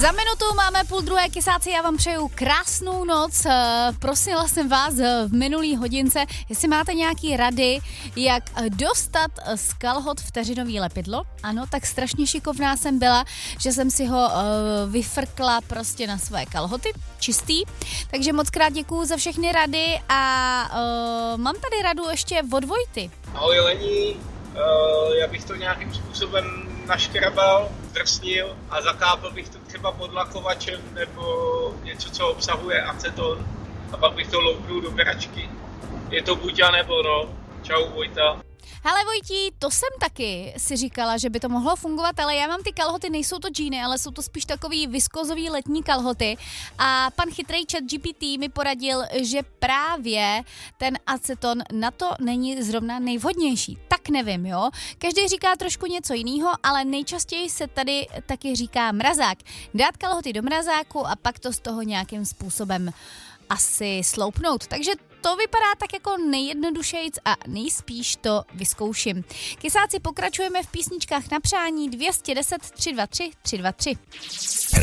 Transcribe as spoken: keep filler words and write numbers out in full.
Za minutu máme půl druhé, kysáci, já vám přeju krásnou noc. Prosila jsem vás v minulý hodince, jestli máte nějaký rady, jak dostat z kalhot vteřinový lepidlo. Ano, tak strašně šikovná jsem byla, že jsem si ho uh, vyfrkla prostě na své kalhoty, čistý. Takže moc krát děkuju za všechny rady a uh, mám tady radu ještě od Vojty. Ahoj Lení, uh, já bych to nějakým způsobem naškrabal, zdrsnil a zakápl bych to třeba podlakovačem nebo něco, co obsahuje aceton a pak bych to loupnul do beračky. Je to buď a nebo no. Čau Vojta. Hele Vojtí, to jsem taky si říkala, že by to mohlo fungovat, ale já mám ty kalhoty, nejsou to džíny, ale jsou to spíš takový viskozový letní kalhoty a pan chytrej chat G P T mi poradil, že právě ten aceton na to není zrovna nejvhodnější. Tak nevím, jo. Každý říká trošku něco jiného, ale nejčastěji se tady taky říká mrazák. Dát kalhoty do mrazáku a pak to z toho nějakým způsobem asi sloupnout. Takže to vypadá tak jako nejjednodušejc a nejspíš to vyzkouším. Kysáci, pokračujeme v písničkách na přání. Dvě stě deset tři dva tři tři dva tři.